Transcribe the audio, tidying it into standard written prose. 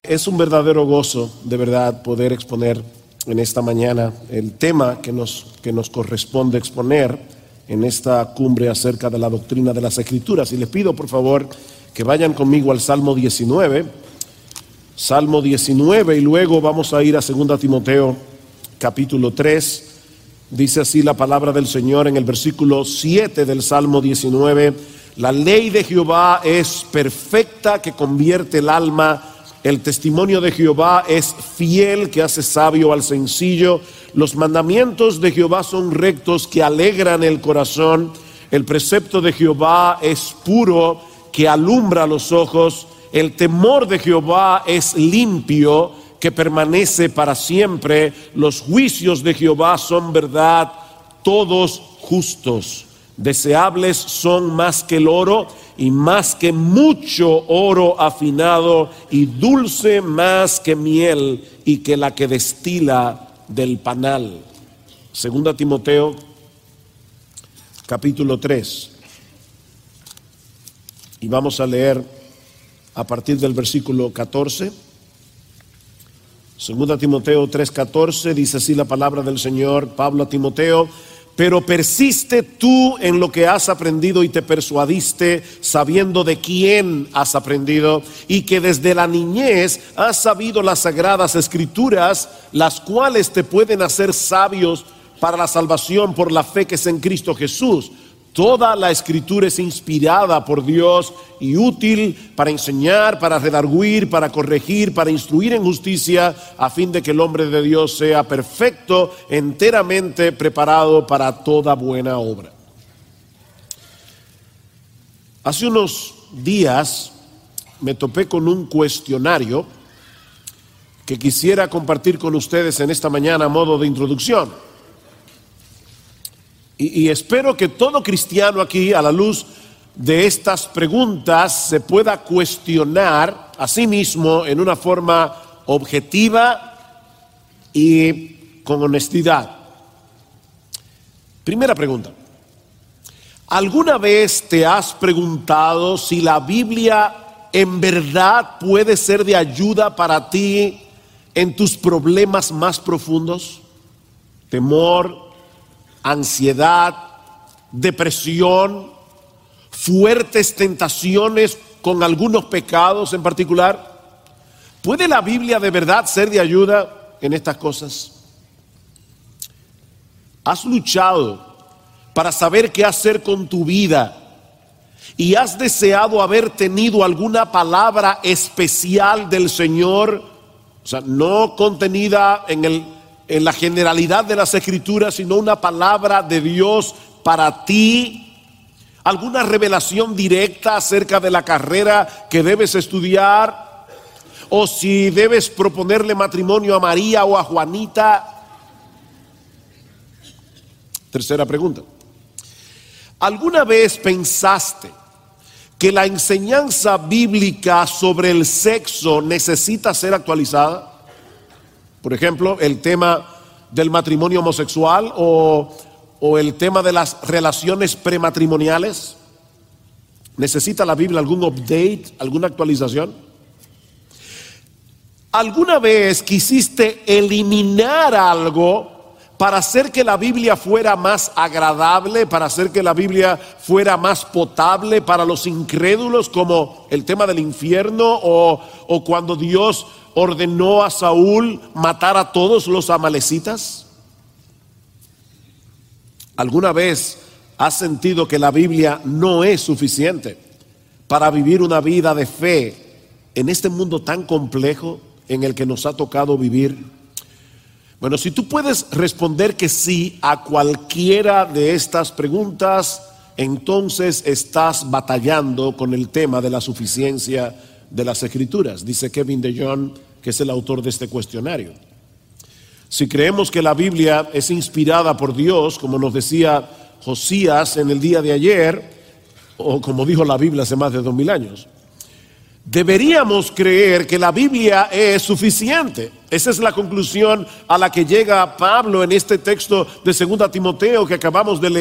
Es un verdadero gozo, de verdad, poder exponer en esta mañana el tema que nos corresponde exponer en esta cumbre acerca de la doctrina de las Escrituras. Y les pido, por favor, que vayan conmigo al Salmo 19. Salmo 19, y luego vamos a ir a 2 Timoteo, capítulo 3. Dice así la palabra del Señor en el versículo 7 del Salmo 19. La ley de Jehová es perfecta, que convierte el alma. El testimonio de Jehová es fiel, que hace sabio al sencillo. Los mandamientos de Jehová son rectos, que alegran el corazón. El precepto de Jehová es puro, que alumbra los ojos. El temor de Jehová es limpio, que permanece para siempre. Los juicios de Jehová son verdad, todos justos. Deseables son más que el oro, y más que mucho oro afinado, y dulce más que miel, y que la que destila del panal. 2 Timoteo, capítulo 3. Y vamos a leer a partir del versículo 14. 2 Timoteo 3:14, dice así la palabra del Señor. Pablo a Timoteo: pero persiste tú en lo que has aprendido y te persuadiste, sabiendo de quién has aprendido, y que desde la niñez has sabido las sagradas escrituras, las cuales te pueden hacer sabios para la salvación por la fe que es en Cristo Jesús. Toda la escritura es inspirada por Dios y útil para enseñar, para redarguir, para corregir, para instruir en justicia, a fin de que el hombre de Dios sea perfecto, enteramente preparado para toda buena obra. Hace unos días me topé con un cuestionario que quisiera compartir con ustedes en esta mañana a modo de introducción. Y espero que todo cristiano aquí, a la luz de estas preguntas, se pueda cuestionar a sí mismo en una forma objetiva y con honestidad. Primera pregunta: ¿alguna vez te has preguntado si la Biblia en verdad puede ser de ayuda para ti en tus problemas más profundos? Temor, ansiedad, depresión, fuertes tentaciones con algunos pecados en particular. ¿Puede la Biblia de verdad ser de ayuda en estas cosas? ¿Has luchado para saber qué hacer con tu vida y has deseado haber tenido alguna palabra especial del Señor? O sea, no contenida en la generalidad de las Escrituras, sino una palabra de Dios para ti, alguna revelación directa acerca de la carrera que debes estudiar, o si debes proponerle matrimonio a María o a Juanita. Tercera pregunta: ¿alguna vez pensaste que la enseñanza bíblica sobre el sexo necesita ser actualizada? Por ejemplo, el tema del matrimonio homosexual o el tema de las relaciones prematrimoniales. ¿Necesita la Biblia algún update, alguna actualización? ¿Alguna vez quisiste eliminar algo para hacer que la Biblia fuera más agradable, para hacer que la Biblia fuera más potable para los incrédulos, como el tema del infierno o cuando Dios ordenó a Saúl matar a todos los amalecitas? ¿Alguna vez has sentido que la Biblia no es suficiente para vivir una vida de fe en este mundo tan complejo en el que nos ha tocado vivir? Bueno, si tú puedes responder que sí a cualquiera de estas preguntas, entonces estás batallando con el tema de la suficiencia de las Escrituras, dice Kevin DeYoung, que es el autor de este cuestionario. Si creemos que la Biblia es inspirada por Dios, como nos decía Josías en el día de ayer, o como dijo la Biblia hace más de 2000 años, deberíamos creer que la Biblia es suficiente. Esa es la conclusión a la que llega Pablo en este texto de 2 Timoteo que acabamos de leer.